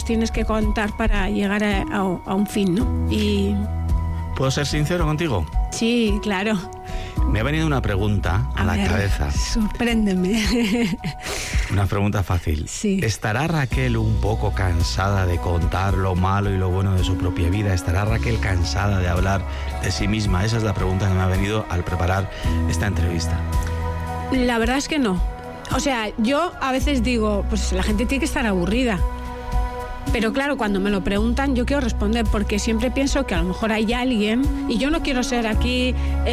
tienes que contar para llegar a un fin, ¿no? Y... ¿Puedo ser sincero contigo? Sí, claro. Me ha venido una pregunta a la cabeza. Sorpréndeme. Una pregunta fácil. Sí. ¿Estará Raquel un poco cansada de contar lo malo y lo bueno de su propia vida? ¿Estará Raquel cansada de hablar de sí misma? Esa es la pregunta que me ha venido al preparar esta entrevista. La verdad es que no. O sea, yo a veces digo, pues la gente tiene que estar aburrida. Pero claro, cuando me lo preguntan, yo quiero responder, porque siempre pienso que a lo mejor hay alguien, y yo no quiero ser aquí...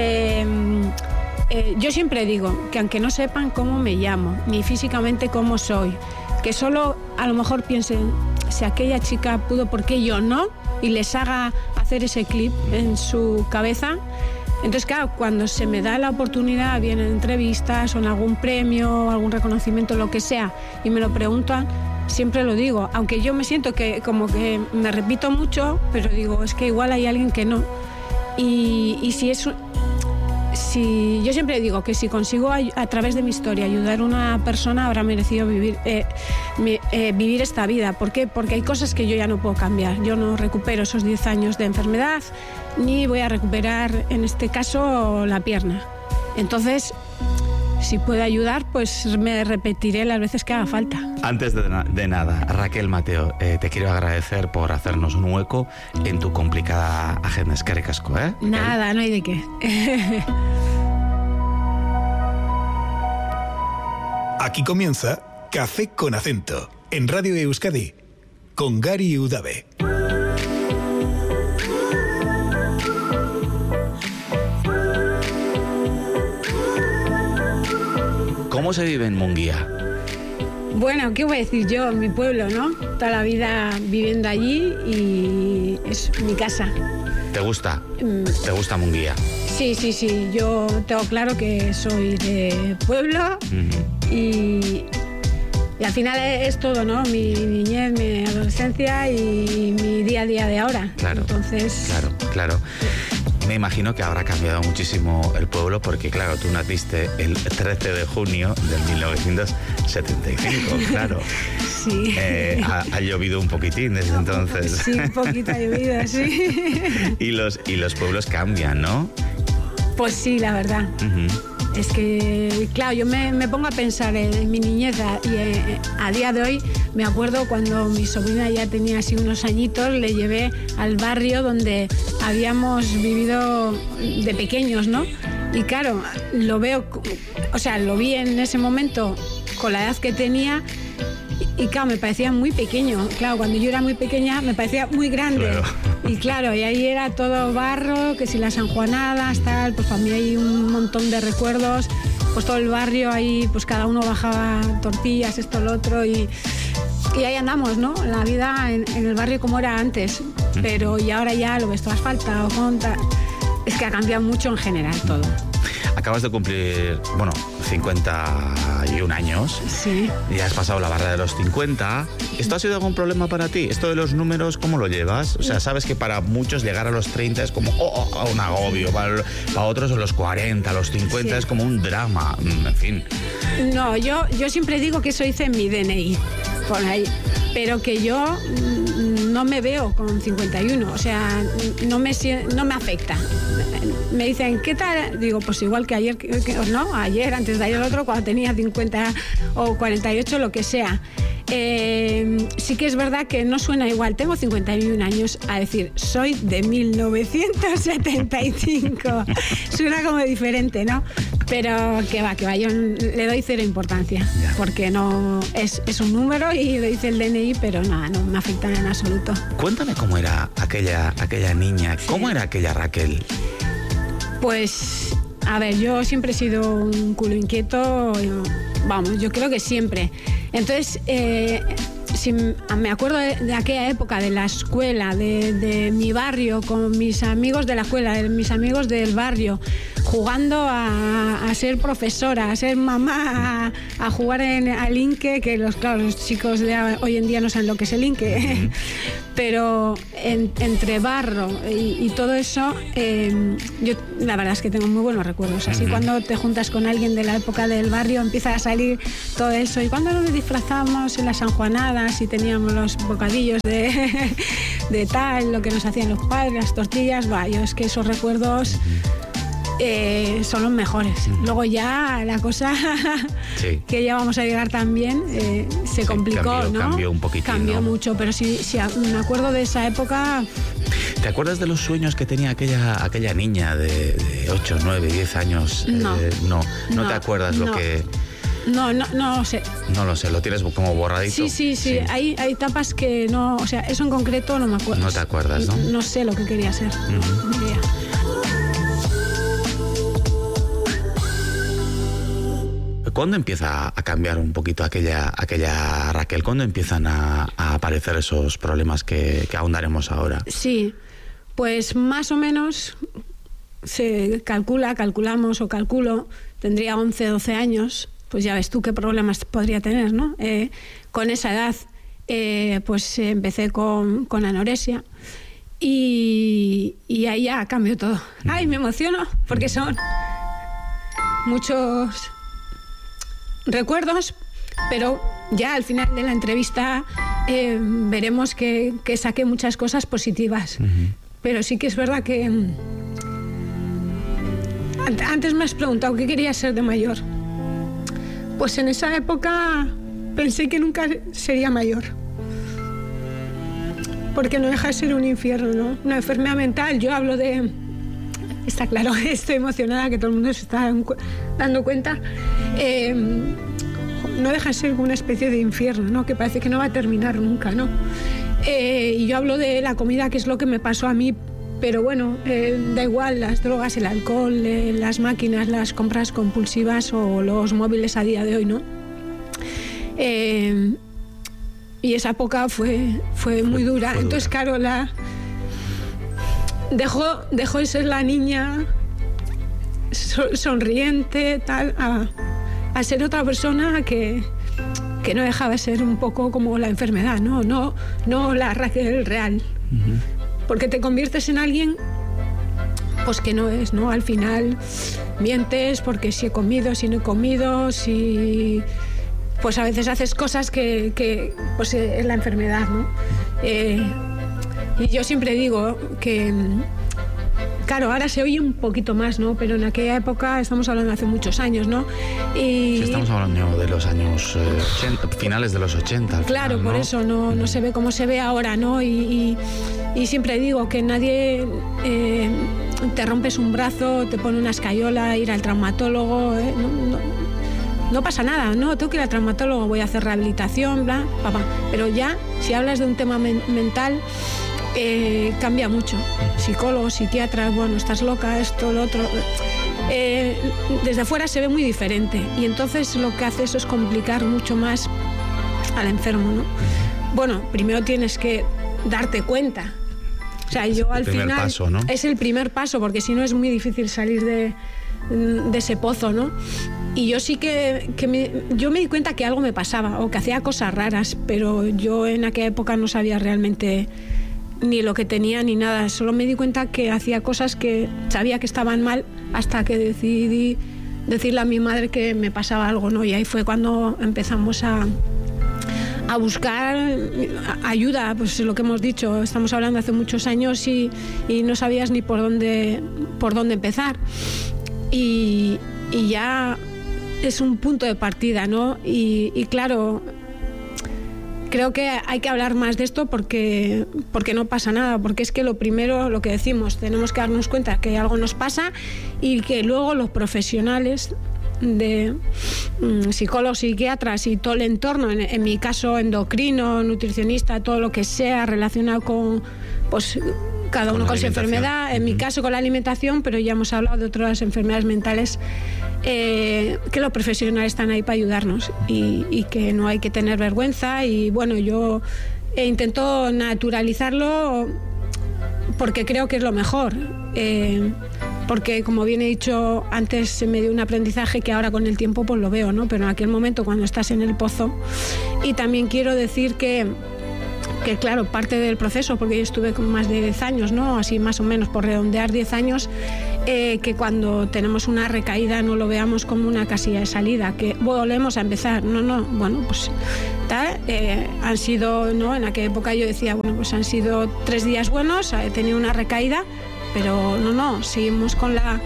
yo siempre digo que aunque no sepan cómo me llamo, ni físicamente cómo soy, que solo a lo mejor piensen, si aquella chica pudo, ¿por qué yo no? Y les haga hacer ese clip en su cabeza. Entonces, claro, cuando se me da la oportunidad, vienen entrevistas o en algún premio, algún reconocimiento, lo que sea, y me lo preguntan, siempre lo digo, aunque yo me siento que como que me repito mucho, pero digo, es que igual hay alguien que no. Y si yo siempre digo que si consigo a través de mi historia ayudar a una persona, habrá merecido vivir esta vida. ¿Por qué? Porque hay cosas que yo ya no puedo cambiar. Yo no recupero esos 10 años de enfermedad, ni voy a recuperar, en este caso, la pierna. Entonces, si puedo ayudar, pues me repetiré las veces que haga falta. Antes de nada, Raquel Mateo, te quiero agradecer por hacernos un hueco en tu complicada agenda. Eskerrik asko, ¿eh? Nada, no hay de qué. Aquí comienza Café con Acento, en Radio Euskadi, con Gary Udave. ¿Cómo se vive en Munguía? Bueno, ¿qué voy a decir yo? Mi pueblo, ¿no? Toda la vida viviendo allí y es mi casa. ¿Te gusta? ¿Te gusta Munguía? Sí. Yo tengo claro que soy de pueblo y al final es todo, ¿no? Mi niñez, mi adolescencia y mi día a día de ahora. Claro. Entonces... Claro. Me imagino que habrá cambiado muchísimo el pueblo porque, claro, tú naciste el 13 de junio del 1975, claro. Sí. Ha llovido un poquitín desde entonces. Sí, un poquito ha llovido, sí. Y los pueblos cambian, ¿no? Pues sí, la verdad. Es que, claro, yo me pongo a pensar en mi niñez y a día de hoy me acuerdo cuando mi sobrina ya tenía así unos añitos, le llevé al barrio donde habíamos vivido de pequeños, ¿no? Y claro, lo veo, o sea, lo vi en ese momento con la edad que tenía y claro, me parecía muy pequeño. Claro, cuando yo era muy pequeña me parecía muy grande. Claro. Y claro, y ahí era todo barro, que si las sanjuanadas, tal, pues para mí hay un montón de recuerdos. Pues todo el barrio ahí, pues cada uno bajaba tortillas, esto, lo otro, y ahí andamos, ¿no? La vida en el barrio como era antes. Pero y ahora ya lo ves todo asfaltado, es que ha cambiado mucho en general todo. Acabas de cumplir, 51 años. Sí. Y has pasado la barrera de los 50. ¿Esto ha sido algún problema para ti? ¿Esto de los números, cómo lo llevas? O sea, sabes que para muchos llegar a los 30 es como un agobio. Para otros a los 40, a los 50 sí. Es como un drama. En fin. No, yo siempre digo que eso hice en mi DNI. Por ahí. Pero que yo no me veo con 51, o sea, no me afecta. Me dicen, ¿qué tal? Digo, pues igual que ayer, ayer, antes de ayer el otro, cuando tenía 50 o 48, lo que sea. Sí que es verdad que no suena igual, tengo 51 años, a decir, soy de 1975. Suena como diferente, ¿no? Pero que va, yo le doy cero importancia, porque no es un número y lo dice el DNI, pero nada, no me afecta en absoluto. Cuéntame cómo era aquella niña, ¿cómo era aquella Raquel? Pues, a ver, yo siempre he sido un culo inquieto, yo creo que siempre. Entonces, si me acuerdo de aquella época, de la escuela, de mi barrio, con mis amigos de la escuela, de mis amigos del barrio, jugando a ser profesora, a ser mamá, a jugar al Inque, que los chicos de hoy en día no saben lo que es el Inque, pero entre barro y todo eso, yo la verdad es que tengo muy buenos recuerdos. Así cuando te juntas con alguien de la época del barrio empieza a salir todo eso. Y cuando nos disfrazamos en las sanjuanadas y teníamos los bocadillos de tal, lo que nos hacían los padres, las tortillas, yo es que esos recuerdos son los mejores. Luego ya la cosa que ya vamos a llegar también se complicó, ¿no? Cambió un poquitín. Cambió mucho, pero sí, me acuerdo de esa época. ¿Te acuerdas de los sueños que tenía aquella niña de 8, 9, 10 años? No. No te acuerdas lo que... No lo sé. No lo sé, lo tienes como borradito. Sí. Hay etapas que no, o sea, eso en concreto no me acuerdo. No te acuerdas, ¿no? No sé lo que quería ser. Ni idea. ¿Cuándo empieza a cambiar un poquito aquella Raquel? ¿Cuándo empiezan a aparecer esos problemas que ahondaremos ahora? Sí, pues más o menos se calculo, tendría 11, 12 años, pues ya ves tú qué problemas podría tener, ¿no? Con esa edad, pues empecé con anorexia y ahí ya cambió todo. ¡Ay, me emociono! Porque son muchos recuerdos, pero ya al final de la entrevista veremos que saqué muchas cosas positivas. Pero sí que es verdad que antes me has preguntado qué quería ser de mayor. Pues en esa época pensé que nunca sería mayor, porque no deja de ser un infierno, ¿no? Una enfermedad mental. Yo hablo de... Está claro, estoy emocionada, que todo el mundo se está dando cuenta. No deja de ser una especie de infierno, ¿no? Que parece que no va a terminar nunca, ¿no? Y yo hablo de la comida, que es lo que me pasó a mí, pero bueno, da igual, las drogas, el alcohol, las máquinas, las compras compulsivas o los móviles a día de hoy, ¿no? Y esa época fue muy dura. Entonces, claro, dejó de ser la niña sonriente, tal, a ser otra persona que no dejaba de ser un poco como la enfermedad, no la Raquel real. Porque te conviertes en alguien pues que no es, ¿no? Al final mientes porque si he comido, si no he comido, si... Pues a veces haces cosas que pues es la enfermedad, ¿no? Y yo siempre digo que, claro, ahora se oye un poquito más, ¿no? Pero en aquella época, estamos hablando de hace muchos años, ¿no? Y... Sí, estamos hablando de los años 80, finales de los 80. Claro, final, ¿no? Por eso no se ve como se ve ahora, ¿no? Y siempre digo que nadie te rompes un brazo, te pone una escayola, ir al traumatólogo, no pasa nada, no, tengo que ir al traumatólogo, voy a hacer rehabilitación, bla, papá. Pero ya, si hablas de un tema mental, cambia mucho. Psicólogos, psiquiatras, bueno, estás loca, esto, lo otro. Desde fuera se ve muy diferente y entonces lo que hace eso es complicar mucho más al enfermo, ¿no? Bueno, primero tienes que darte cuenta. O sea, yo al final paso, ¿no? Es el primer paso, porque si no es muy difícil salir de ese pozo, ¿no? Y yo sí que yo me di cuenta que algo me pasaba o que hacía cosas raras, pero yo en aquella época no sabía realmente ni lo que tenía ni nada. Solo me di cuenta que hacía cosas que sabía que estaban mal hasta que decidí decirle a mi madre que me pasaba algo, ¿no? Y ahí fue cuando empezamos a buscar ayuda, pues lo que hemos dicho, estamos hablando hace muchos años y no sabías ni por dónde empezar. Y ya es un punto de partida, ¿no? Y claro, creo que hay que hablar más de esto porque no pasa nada, porque es que lo primero, lo que decimos, tenemos que darnos cuenta que algo nos pasa y que luego los profesionales de psicólogos, psiquiatras y todo el entorno, en mi caso endocrino, nutricionista, todo lo que sea relacionado con, pues cada uno con su enfermedad, en mi caso con la alimentación, pero ya hemos hablado de otras enfermedades mentales, que los profesionales están ahí para ayudarnos y que no hay que tener vergüenza. Y bueno, yo intento naturalizarlo porque creo que es lo mejor. porque como bien he dicho antes, me dio un aprendizaje que ahora con el tiempo pues lo veo, ¿no? Pero en aquel momento cuando estás en el pozo. Y también quiero decir que claro, parte del proceso, porque yo estuve con más de 10 años, ¿no? Así más o menos, por redondear 10 años, que cuando tenemos una recaída no lo veamos como una casilla de salida, que volvemos a empezar. No, bueno, pues tal, han sido, ¿no? En aquella época yo decía, bueno, pues han sido 3 días buenos, he tenido una recaída, pero no, seguimos con la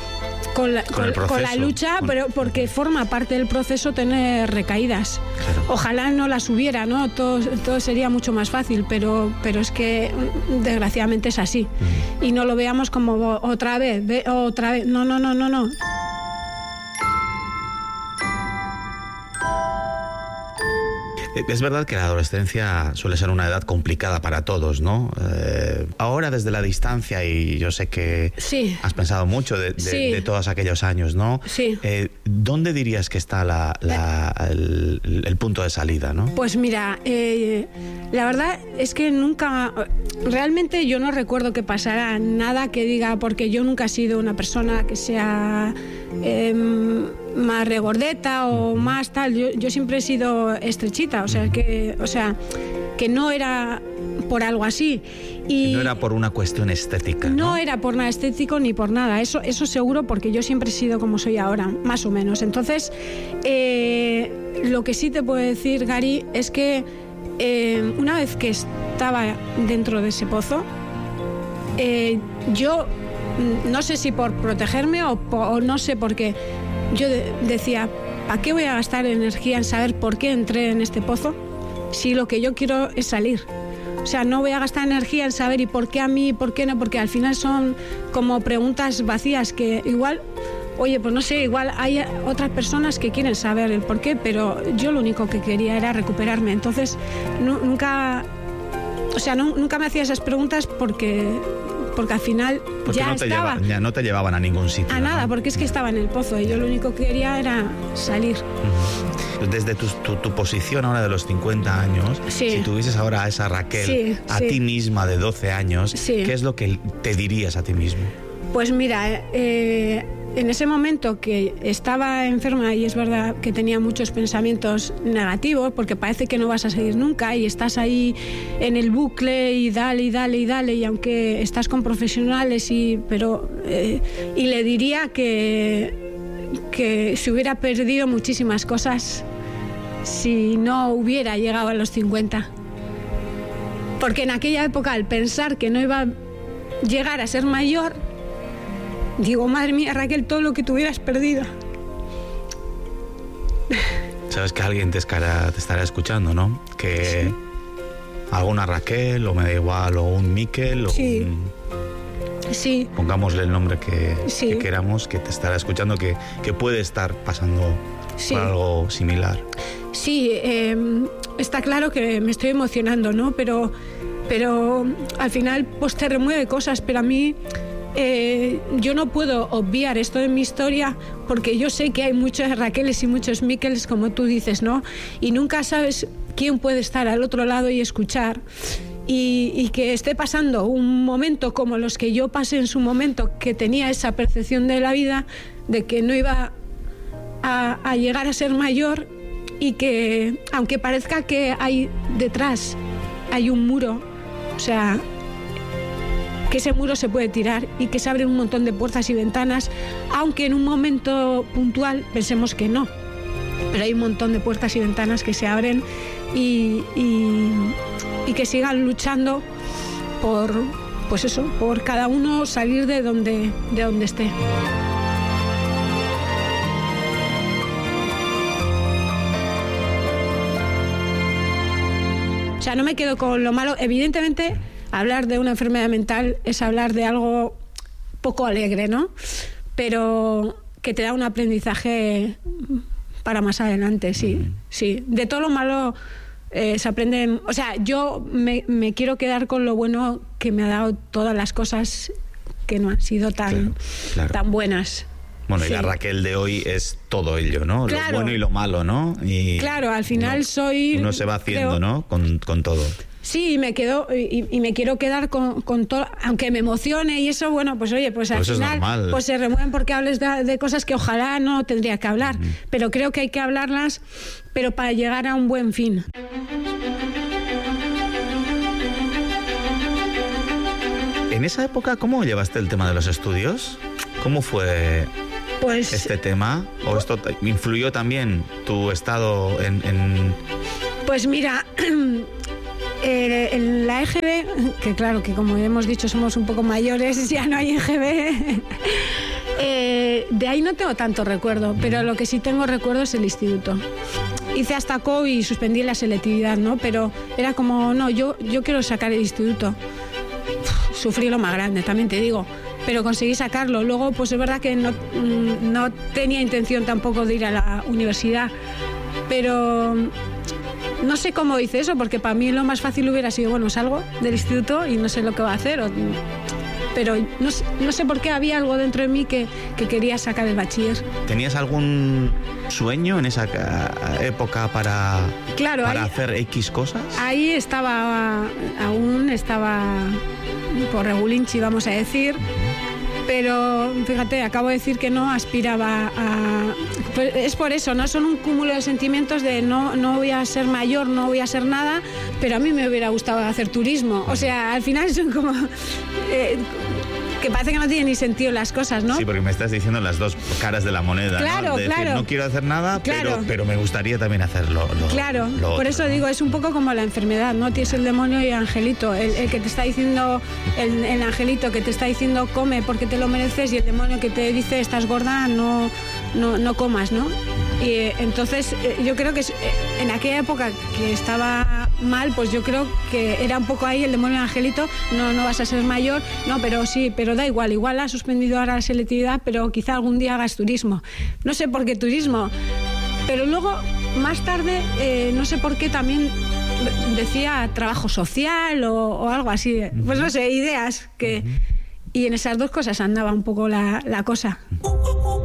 lucha, pero porque forma parte del proceso tener recaídas. Claro. Ojalá no las hubiera, ¿no? Todo sería mucho más fácil, pero es que desgraciadamente es así. Y no lo veamos como otra vez. No. Es verdad que la adolescencia suele ser una edad complicada para todos, ¿no? Ahora desde la distancia, y yo sé que has pensado mucho de todos aquellos años, ¿no? Sí. ¿Dónde dirías que está el punto de salida, no? Pues mira, la verdad es que realmente yo no recuerdo que pasara nada que diga, porque yo nunca he sido una persona que sea más regordeta o más tal. Yo siempre he sido estrechita, o sea que no era por algo así. Y no era por una cuestión estética. No era por nada estético ni por nada, eso seguro, porque yo siempre he sido como soy ahora, más o menos. Entonces, lo que sí te puedo decir, Gary, es que una vez que estaba dentro de ese pozo, yo no sé si por protegerme o no sé por qué, yo decía, ¿para qué voy a gastar energía en saber por qué entré en este pozo si lo que yo quiero es salir? O sea, no voy a gastar energía en saber y por qué a mí, por qué no, porque al final son como preguntas vacías que igual, oye, pues no sé, igual hay otras personas que quieren saber el por qué, pero yo lo único que quería era recuperarme. Entonces, nunca me hacía esas preguntas porque al final ya no te llevaban a ningún sitio. A nada, porque es que estaba en el pozo y yo lo único que quería era salir. Desde tu posición ahora de los 50 años, si tuvieses ahora a esa Raquel, ti misma de 12 años, ¿qué es lo que te dirías a ti mismo? Pues mira, en ese momento que estaba enferma, y es verdad que tenía muchos pensamientos negativos, porque parece que no vas a seguir nunca y estás ahí en el bucle y dale, y aunque estás con profesionales, y le diría que se hubiera perdido muchísimas cosas si no hubiera llegado a los 50. Porque en aquella época, al pensar que no iba a llegar a ser mayor, digo, madre mía, Raquel, todo lo que te hubieras perdido. Sabes que alguien te estará escuchando, ¿no? Que alguna Raquel, o me da igual, o un Miquel, o pongámosle el nombre que queramos, que te estará escuchando, que puede estar pasando por algo similar. Sí, está claro que me estoy emocionando, ¿no? Pero al final pues te remueve cosas, pero a mí yo no puedo obviar esto de mi historia, porque yo sé que hay muchas Raqueles y muchos Miqueles, como tú dices, ¿no? Y nunca sabes quién puede estar al otro lado y escuchar. Y que esté pasando un momento como los que yo pasé en su momento, que tenía esa percepción de la vida, de que no iba a llegar a ser mayor, y que aunque parezca que hay detrás hay un muro, o sea, que ese muro se puede tirar y que se abren un montón de puertas y ventanas, aunque en un momento puntual pensemos que no, pero hay un montón de puertas y ventanas que se abren, y que sigan luchando por cada uno salir de donde esté. O sea, no me quedo con lo malo. Evidentemente, hablar de una enfermedad mental es hablar de algo poco alegre, ¿no? Pero que te da un aprendizaje para más adelante, sí. De todo lo malo se aprende. O sea, yo me quiero quedar con lo bueno que me ha dado todas las cosas que no han sido tan buenas. Bueno, y la Raquel de hoy es todo ello, ¿no? Claro. Lo bueno y lo malo, ¿no? Y claro, al final uno se va haciendo, ¿no? Con todo. Sí, me quedo y me quiero quedar con todo, aunque me emocione y eso, bueno, pues oye, pues al final pues se remueven porque hables de cosas que ojalá no tendría que hablar, pero creo que hay que hablarlas, pero para llegar a un buen fin. En esa época, ¿cómo llevaste el tema de los estudios? ¿Cómo fue este tema? ¿O esto influyó también tu estado en...? Pues mira... en la EGB, que claro, que como hemos dicho somos un poco mayores, ya no hay EGB, de ahí no tengo tanto recuerdo, pero lo que sí tengo recuerdo es el instituto. Hice hasta CO y suspendí la selectividad, ¿no? Pero era como, no, yo quiero sacar el instituto. Sufrí lo más grande, también te digo, pero conseguí sacarlo. Luego, pues es verdad que no tenía intención tampoco de ir a la universidad, pero... No sé cómo hice eso, porque para mí lo más fácil hubiera sido, bueno, salgo del instituto y no sé lo que va a hacer. Pero no sé por qué había algo dentro de mí que quería sacar el bachiller. ¿Tenías algún sueño en esa época para hacer X cosas? Ahí aún estaba por regulinchi, vamos a decir. Pero fíjate, acabo de decir que no aspiraba a... Pues es por eso, ¿no? Son un cúmulo de sentimientos de no voy a ser mayor, no voy a ser nada, pero a mí me hubiera gustado hacer turismo. O sea, al final son como... que parece que no tienen ni sentido las cosas, ¿no? Sí, porque me estás diciendo las dos caras de la moneda, claro, ¿no? De decir, no quiero hacer nada, pero me gustaría también hacerlo. Claro, por eso digo, es un poco como la enfermedad, ¿no? Tienes el demonio y el angelito. El que te está diciendo, el angelito que te está diciendo come porque te lo mereces, y el demonio que te dice estás gorda, no comas, ¿no? Y entonces yo creo que en aquella época que estaba mal, pues yo creo que era un poco ahí el demonio y el angelito, no vas a ser mayor, no, pero sí, pero da igual has suspendido ahora la selectividad, pero quizá algún día hagas turismo. No sé por qué turismo, pero luego más tarde no sé por qué también decía trabajo social o algo así, pues no sé, ideas que... Y en esas dos cosas andaba un poco la cosa.